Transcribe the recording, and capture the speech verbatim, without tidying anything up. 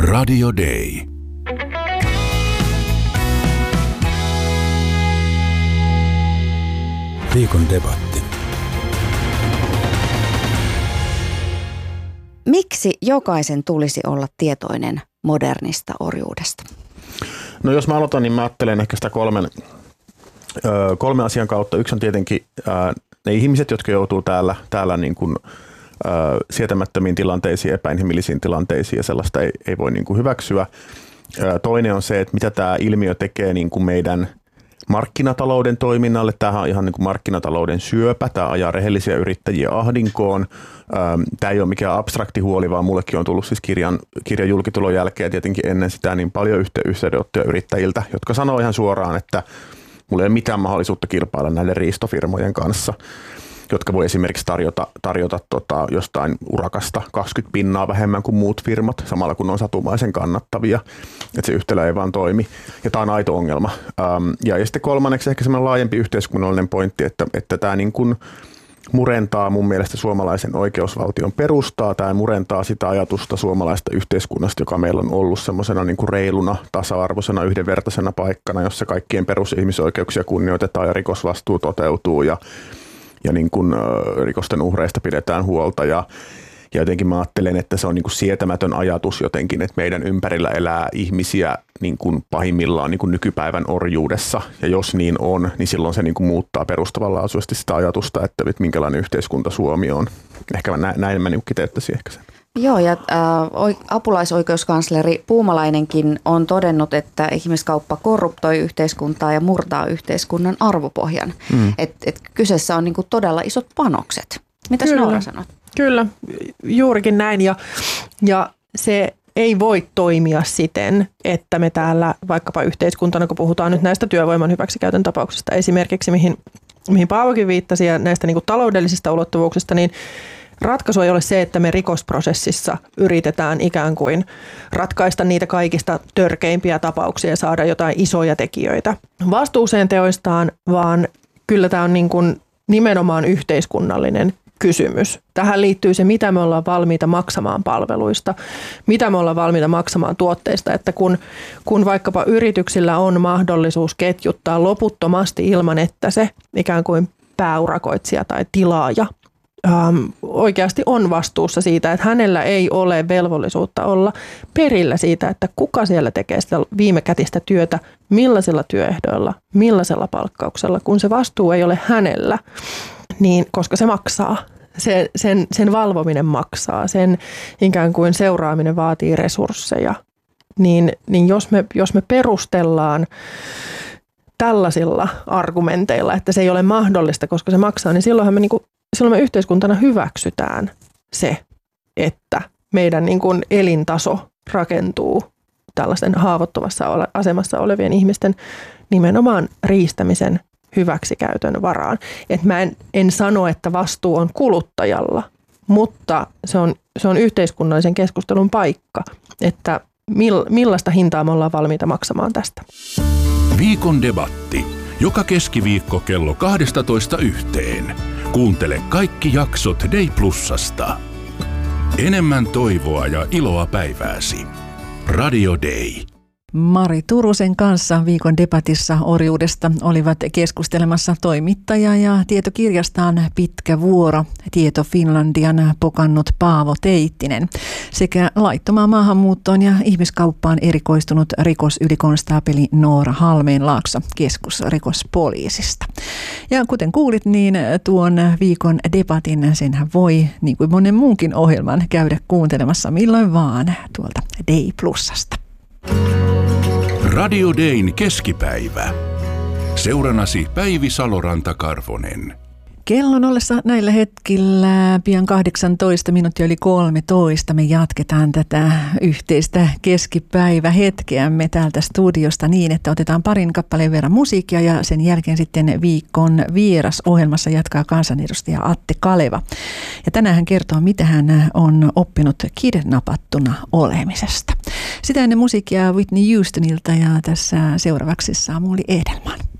Radio Day. Viikon debatti. Miksi jokaisen tulisi olla tietoinen modernista orjuudesta? No jos mä aloitan, niin mä ajattelen ehkä sitä kolmen, ö, kolme asian kautta. Yksi on tietenkin ö, ne ihmiset, jotka joutuu täällä, täällä niin kuin, ö, sietämättömiin tilanteisiin, epäinhimillisiin tilanteisiin ja sellaista ei, ei voi niin kuin hyväksyä. Ö, toinen on se, että mitä tämä ilmiö tekee niin kuin meidän markkinatalouden toiminnalle. Tämähän on ihan niin kuin markkinatalouden syöpä. Tämä ajaa rehellisiä yrittäjiä ahdinkoon. Tämä ei ole mikään abstrakti huoli, vaan mullekin on tullut siis kirjan, kirjan julkitulon jälkeen tietenkin ennen sitä niin paljon yhteydenottoja yrittäjiltä, jotka sanoo ihan suoraan, että mulla ei ole mitään mahdollisuutta kilpailla näiden riistofirmojen kanssa, jotka voi esimerkiksi tarjota, tarjota tota, jostain urakasta kaksikymmentä pinnaa vähemmän kuin muut firmat, samalla kun on satumaisen kannattavia, että se yhtälö ei vaan toimi. Ja tämä on aito ongelma. Ähm, ja, ja sitten kolmanneksi ehkä semmoinen laajempi yhteiskunnallinen pointti, että, että tämä niin kuin murentaa mun mielestä suomalaisen oikeusvaltion perustaa. Tämä murentaa sitä ajatusta suomalaista yhteiskunnasta, joka meillä on ollut semmoisena niin kuin reiluna, tasa-arvoisena, yhdenvertaisena paikkana, jossa kaikkien perusihmisoikeuksia kunnioitetaan ja rikosvastuu toteutuu ja ja niin kuin rikosten uhreista pidetään huolta ja, ja jotenkin mä ajattelen, että se on niin kuin sietämätön ajatus jotenkin, että meidän ympärillä elää ihmisiä niin kuin pahimmillaan niin kuin nykypäivän orjuudessa ja jos niin on, niin silloin se niin kuin muuttaa perustavanlaatuisesti sitä ajatusta, että, että minkälainen yhteiskunta Suomi on. Ehkä mä, näin mä niin kuin kiteyttäisin ehkä sen. Joo, ja äh, apulaisoikeuskansleri Puumalainenkin on todennut, että ihmiskauppa korruptoi yhteiskuntaa ja murtaa yhteiskunnan arvopohjan. Mm. Että et kyseessä on niinku todella isot panokset. Mitäs Noora sanot? Kyllä, juurikin näin. Ja, ja se ei voi toimia siten, että me täällä vaikkapa yhteiskuntana, kun puhutaan nyt näistä työvoiman hyväksikäytön tapauksista esimerkiksi, mihin, mihin Paavokin viittasi ja näistä niinku taloudellisista ulottuvuuksista, niin ratkaisu ei ole se, että me rikosprosessissa yritetään ikään kuin ratkaista niitä kaikista törkeimpiä tapauksia ja saada jotain isoja tekijöitä vastuuseen teoistaan, vaan kyllä tämä on niin kuin nimenomaan yhteiskunnallinen kysymys. Tähän liittyy se, mitä me ollaan valmiita maksamaan palveluista, mitä me ollaan valmiita maksamaan tuotteista, että kun, kun vaikkapa yrityksillä on mahdollisuus ketjuttaa loputtomasti ilman, että se ikään kuin pääurakoitsija tai tilaaja Ähm, oikeasti on vastuussa siitä, että hänellä ei ole velvollisuutta olla perillä siitä, että kuka siellä tekee sitä viimekätistä työtä, millaisilla työehdoilla, millaisella palkkauksella, kun se vastuu ei ole hänellä, niin koska se maksaa. Se, sen, sen valvominen maksaa, sen ikään kuin seuraaminen vaatii resursseja, niin, niin jos, me, jos me perustellaan tällaisilla argumenteilla, että se ei ole mahdollista, koska se maksaa, niin silloinhan me niinku Silloin me yhteiskuntana hyväksytään se, että meidän niin kuin elintaso rakentuu tällaisten haavoittuvassa asemassa olevien ihmisten nimenomaan riistämisen hyväksikäytön varaan. Et mä en, en sano, että vastuu on kuluttajalla, mutta se on, se on yhteiskunnallisen keskustelun paikka, että mill, millaista hintaa me ollaan valmiita maksamaan tästä. Viikon debatti. Joka keskiviikko kello kaksitoista yhteen. Kuuntele kaikki jaksot Day Plusasta. Enemmän toivoa ja iloa päivääsi. Radio Day. Mari Turusen kanssa viikon debatissa orjuudesta olivat keskustelemassa toimittaja ja tietokirjastaan Pitkä vuoro, Tieto Finlandian pokannut Paavo Teittinen sekä laittomaan maahanmuuttoon ja ihmiskauppaan erikoistunut rikosylikonstaapeli Noora Halmeenlaakso keskusrikospoliisista. Ja kuten kuulit, niin tuon viikon debatin senhän voi, niin kuin monen muunkin ohjelman, käydä kuuntelemassa milloin vaan tuolta Day Plusasta. Radio Dayn keskipäivä. Seuranasi Päivi Saloranta-Karvonen. Kellon ollessa näillä hetkillä pian kahdeksantoista minuuttia yli kolmetoista. Me jatketaan tätä yhteistä keskipäivähetkeämme täältä studiosta niin, että otetaan parin kappaleen verran musiikkia ja sen jälkeen sitten viikon vieras ohjelmassa jatkaa kansanedustaja Atte Kaleva. Ja tänään hän kertoo, mitä hän on oppinut kidnapattuna olemisesta. Sitä ennen musiikkia Whitney Houstonilta ja tässä seuraavaksi Samuli Edelman.